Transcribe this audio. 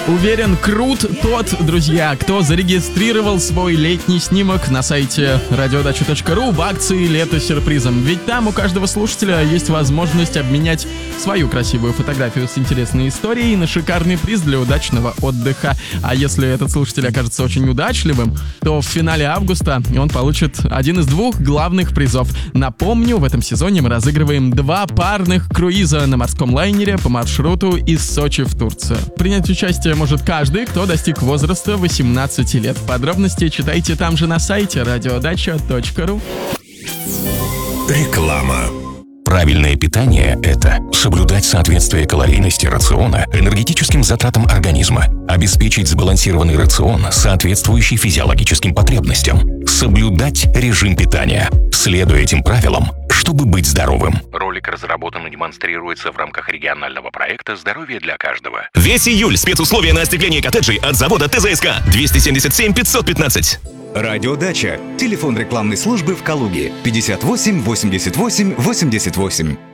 Уверен, крут тот, друзья, кто зарегистрировал свой летний снимок на сайте radiodача.ру в акции «Лето с сюрпризом». Ведь там у каждого слушателя есть возможность обменять свою красивую фотографию с интересной историей на шикарный приз для удачного отдыха. А если этот слушатель окажется очень удачливым, то в финале августа он получит один из 2 главных призов. Напомню, в этом сезоне мы разыгрываем 2 парных круиза на морском лайнере по маршруту из Сочи в Турцию. Принять участие может каждый, кто достиг возраста 18 лет. Подробности читайте там же на сайте radiodача.ру. Реклама. Правильное питание – это соблюдать соответствие калорийности рациона энергетическим затратам организма, обеспечить сбалансированный рацион, соответствующий физиологическим потребностям, соблюдать режим питания, следуя этим правилам, чтобы быть здоровым. Ролик разработан и демонстрируется в рамках регионального проекта «Здоровье для каждого». Весь июль спецусловия на остекление коттеджей от завода ТЗСК 277 515. Радиодача. Телефон рекламной службы в Калуге 58 88 88.